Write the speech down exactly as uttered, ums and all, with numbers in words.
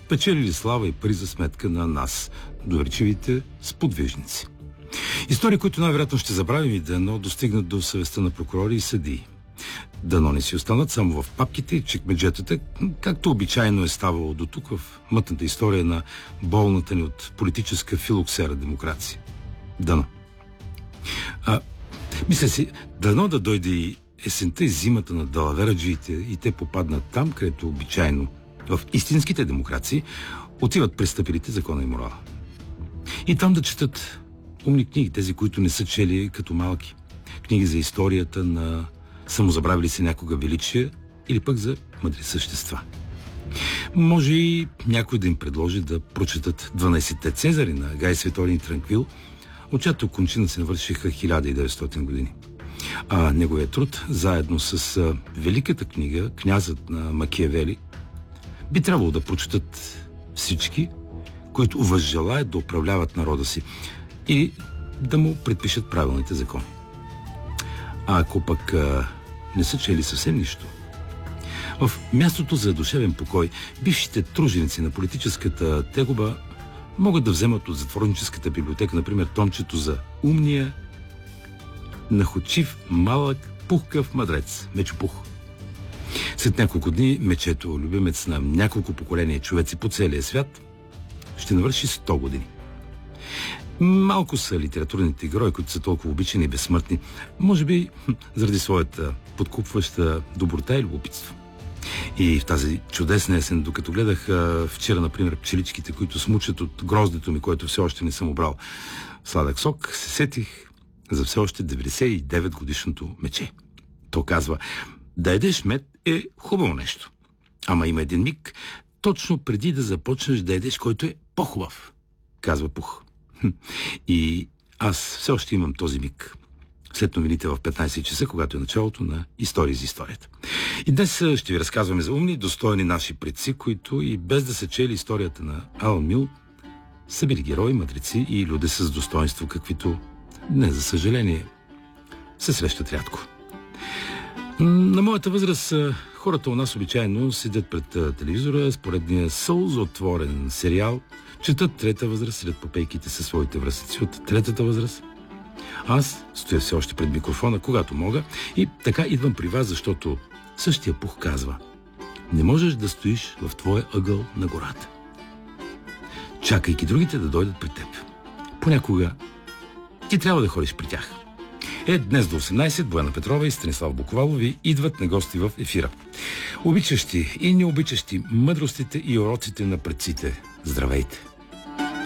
печелили слава и пари за сметка на нас, доверчивите сподвижници. Истории, които най-вероятно ще забравим и дано достигнат до съвестта на прокурори и съдии. Дано не си останат само в папките и чекмеджетата, както обичайно е ставало до тук в мътната история на болната ни от политическа филоксера демокрация. Дано. А, мисля си, дано да дойде и есента и зимата на далавераджиите и те попаднат там, където обичайно в истинските демокрации отиват престъпилите закона и морала. И там да четат умни книги, тези, които не са чели като малки. Книги за историята на самозабравили се някога величия или пък за мъдри същества. Може и някой да им предложи да прочетат дванайсетте Цезари на Гай Светорин Транквил, от чиято кончина се навършиха хиляда и деветстотин години. А неговият труд, заедно с а, великата книга Князът на Макиавели, би трябвало да прочетат всички, които възжелаят да управляват народа си и да му предпишат правилните закони. А ако пък а, не са чели съвсем нищо, в мястото за душевен покой бившите труженици на политическата тегоба могат да вземат от затворническата библиотека, например, томчето за умния, находчив, малък, пухкав мъдрец Мечо Пух. След няколко дни Мечето, любимец на няколко поколения човеци по целия свят, ще навърши сто години. Малко са литературните герои, които са толкова обичани и безсмъртни, може би заради своята подкупваща доброта и любопитство. И в тази чудесна есен, докато гледах а, вчера, например, пчеличките, които смучат от гроздето ми, което все още не съм обрал сладък сок, се сетих за все още деветдесет и девет годишното мече. То казва: да едеш мед е хубаво нещо. Ама има един миг, точно преди да започнеш да едеш, който е по-хубав, казва Пух. И аз все още имам този миг. След новините в петнайсет часа, когато е началото на Истории за историята. И днес ще ви разказваме за умни, достойни наши предци, които и без да са чели историята на Алън Мил, са били герои, мъдреци и люди с достоинство, каквито днес, за съжаление, се срещат рядко. На моята възраст хората у нас обичайно седят пред телевизора с поредния сълзотворен сериал, четат трета възраст, сред попейките със своите връстници от третата възраст. Аз стоя все още пред микрофона, когато мога, и така идвам при вас, защото същия Пух казва: не можеш да стоиш в твоя ъгъл на гората, чакайки другите да дойдат при теб. Понякога ти трябва да ходиш при тях. Е, днес до осемнайсет Бояна Петрова и Станислав Буковалови идват на гости в ефира. Обичащи и необичащи мъдростите и уроците на предците, здравейте!